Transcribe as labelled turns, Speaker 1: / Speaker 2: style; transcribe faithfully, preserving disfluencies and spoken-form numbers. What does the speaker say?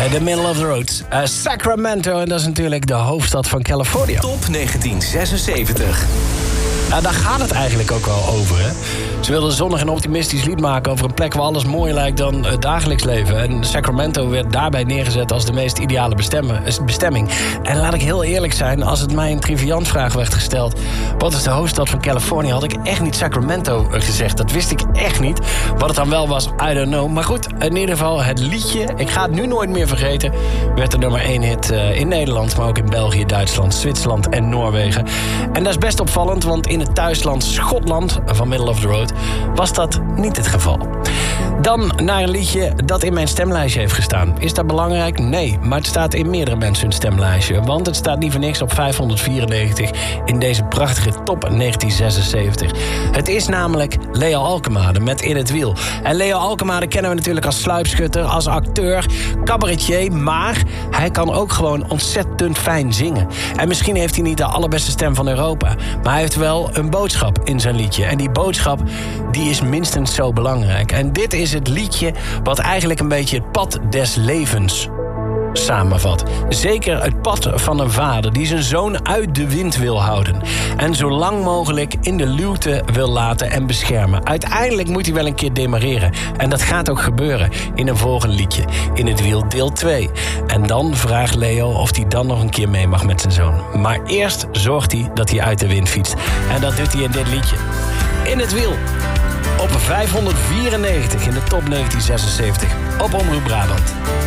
Speaker 1: The Middle of the Road. Uh, Sacramento, en dat is natuurlijk de hoofdstad van Californië.
Speaker 2: Top negentien zesenzeventig.
Speaker 1: Nou, daar gaat het eigenlijk ook wel over, hè. Ze wilden een zonnig en optimistisch lied maken over een plek waar alles mooier lijkt dan het dagelijks leven. En Sacramento werd daarbij neergezet als de meest ideale bestemming. En laat ik heel eerlijk zijn, als het mij een triviantvraag werd gesteld: wat is de hoofdstad van Californië, had ik echt niet Sacramento gezegd. Dat wist ik echt niet. Wat het dan wel was, I don't know. Maar goed, in ieder geval het liedje, ik ga het nu nooit meer vergeten, werd de nummer één hit uh, in Nederland, maar ook in België, Duitsland, Zwitserland en Noorwegen. En dat is best opvallend, want in het thuisland Schotland van Middle of the Road was dat niet het geval. Dan naar een liedje dat in mijn stemlijstje heeft gestaan. Is dat belangrijk? Nee, maar het staat in meerdere mensen hun stemlijstje. Want het staat niet voor niks op vijfhonderdvierennegentig in deze prachtige top negentien zesenzeventig. Het is namelijk Leo Alkemade met In het Wiel. En Leo Alkemade kennen we natuurlijk als sluipschutter, als acteur, cabaretier, maar hij kan ook gewoon ontzettend fijn zingen. En misschien heeft hij niet de allerbeste stem van Europa, maar hij heeft wel een boodschap in zijn liedje. En die boodschap, die is minstens zo belangrijk. En dit is het liedje wat eigenlijk een beetje het pad des levens samenvat. Zeker het pad van een vader die zijn zoon uit de wind wil houden. En zo lang mogelijk in de luwte wil laten en beschermen. Uiteindelijk moet hij wel een keer demareren. En dat gaat ook gebeuren in een volgend liedje. In het Wiel deel twee. En dan vraagt Leo of hij dan nog een keer mee mag met zijn zoon. Maar eerst zorgt hij dat hij uit de wind fietst. En dat doet hij in dit liedje. In het Wiel. Op vijfhonderdvierennegentig in de top negentien zesenzeventig. Op Omroep Brabant.